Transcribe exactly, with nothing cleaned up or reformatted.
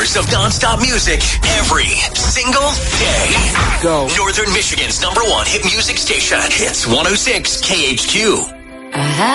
hours of nonstop music every single day. Go. Northern Michigan's number one hit music station. Hits one oh six K H Q. I